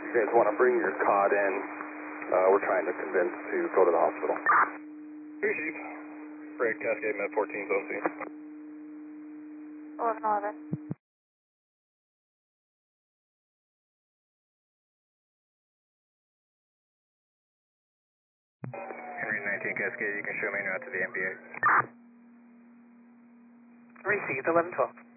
You guys want to bring your cot in? We're trying to convince to go to the hospital. Two Chief. Fred Cascade Med 14 Zone C. 1111. Henry 19 Cascade, you can show me route to the MBA. Received 1112.